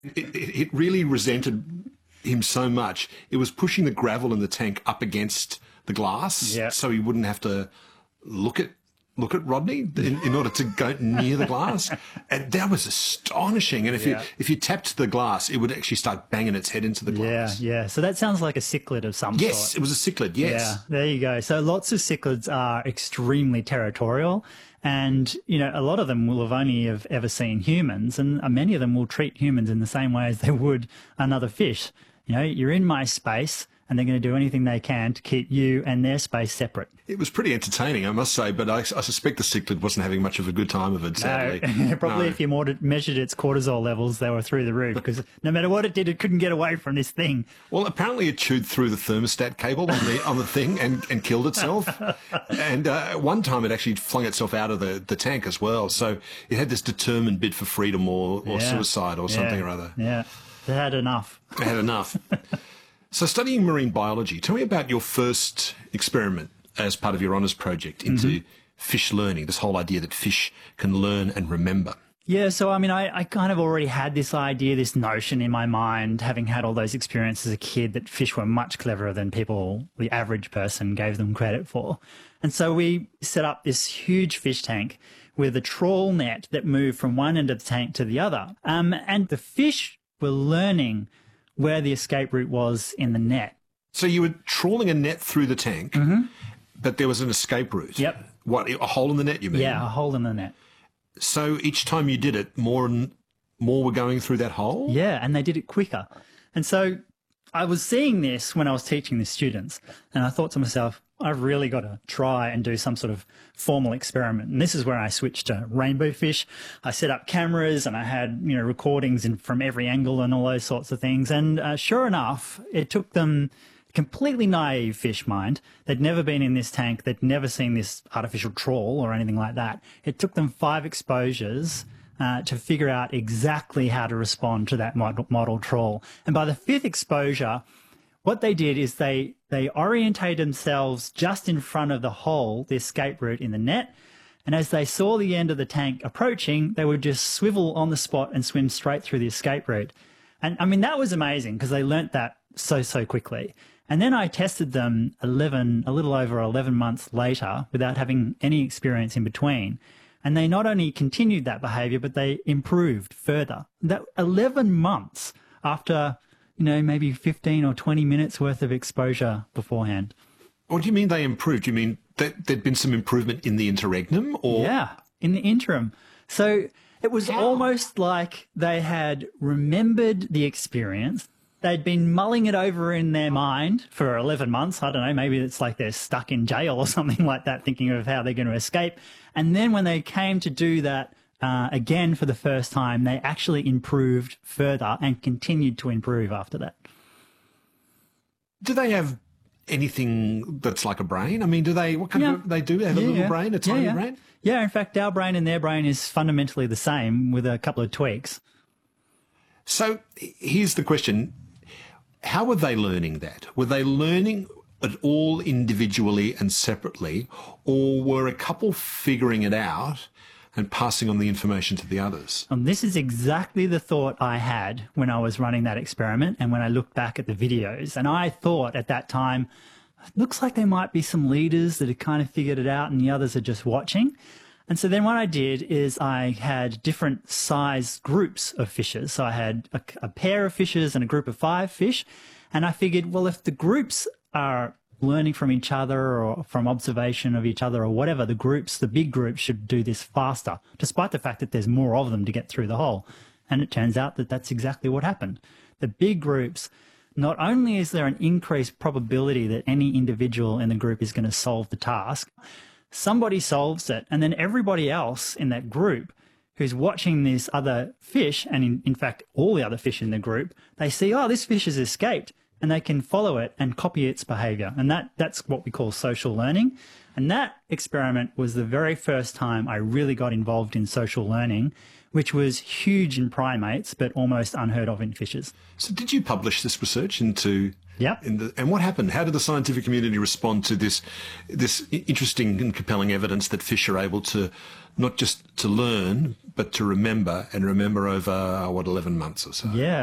It really resented him so much. It was pushing the gravel in the tank up against the glass, so he wouldn't have to look at Rodney in order to go near the glass. And that was astonishing. And if you tapped the glass, it would actually start banging its head into the glass. Yeah. So that sounds like a cichlid of some sort. Yes, it was a cichlid, yes. Yeah, there you go. So lots of cichlids are extremely territorial. And, a lot of them will have only have ever seen humans, and many of them will treat humans in the same way as they would another fish. You're in my space, and they're going to do anything they can to keep you and their space separate. It was pretty entertaining, I must say, but I suspect the cichlid wasn't having much of a good time of it, sadly. No, probably if you measured its cortisol levels, they were through the roof, because no matter what it did, it couldn't get away from this thing. Well, apparently it chewed through the thermostat cable on the thing and killed itself. And one time it actually flung itself out of the tank as well. So it had this determined bid for freedom or suicide or something or other. Yeah, it had enough. It had enough. So studying marine biology, tell me about your first experiment as part of your honours project into fish learning, this whole idea that fish can learn and remember. Yeah, so I kind of already had this idea, this notion in my mind, having had all those experiences as a kid, that fish were much cleverer than the average person gave them credit for. And so we set up this huge fish tank with a trawl net that moved from one end of the tank to the other. And the fish were learning where the escape route was in the net. So you were trawling a net through the tank, but there was an escape route. Yep. What, a hole in the net, you mean? Yeah, a hole in the net. So each time you did it, more and more were going through that hole? Yeah, and they did it quicker. And so I was seeing this when I was teaching the students, and I thought to myself, I've really got to try and do some sort of formal experiment. And this is where I switched to rainbow fish. I set up cameras and I had, recordings from every angle and all those sorts of things. And sure enough, it took them, completely naive fish mind. They'd never been in this tank. They'd never seen this artificial trawl or anything like that. It took them 5 exposures to figure out exactly how to respond to that model trawl. And by the 5th exposure, what they did is they orientated themselves just in front of the hole, the escape route in the net. And as they saw the end of the tank approaching, they would just swivel on the spot and swim straight through the escape route. And that was amazing, because they learnt that so quickly. And then I tested them a little over 11 months later without having any experience in between. And they not only continued that behavior, but they improved further. That 11 months after, maybe 15 or 20 minutes worth of exposure beforehand. What do you mean they improved? Do you mean that there'd been some improvement in the interregnum? Or? Yeah, in the interim. So it was almost like they had remembered the experience. They'd been mulling it over in their mind for 11 months. I don't know, maybe it's like they're stuck in jail or something like that, thinking of how they're going to escape. And then when they came to do that again for the first time, they actually improved further and continued to improve after that. Do they have anything that's like a brain? I mean, what kind of, they do have a little brain, a tiny brain? Yeah, in fact, our brain and their brain is fundamentally the same with a couple of tweaks. So here's the question. How were they learning that? Were they learning it all individually and separately, or were a couple figuring it out and passing on the information to the others? And this is exactly the thought I had when I was running that experiment and when I looked back at the videos. And I thought at that time, it looks like there might be some leaders that had kind of figured it out and the others are just watching. And so then what I did is I had different size groups of fishes. So I had a pair of fishes and a group of 5 fish. And I figured, well, if the groups are learning from each other or from observation of each other or whatever, the big groups should do this faster, despite the fact that there's more of them to get through the hole. And it turns out that that's exactly what happened. The big groups, not only is there an increased probability that any individual in the group is going to solve the task, somebody solves it, and then everybody else in that group who's watching this other fish, and in fact all the other fish in the group, they see, oh, this fish has escaped, and they can follow it and copy its behavior. And that's what we call social learning. And that experiment was the very first time I really got involved in social learning, which was huge in primates, but almost unheard of in fishes. So did you publish this research into... Yep. And what happened? How did the scientific community respond to this interesting and compelling evidence that fish are able to not just to learn, but to remember, and remember over, 11 months or so. Yeah.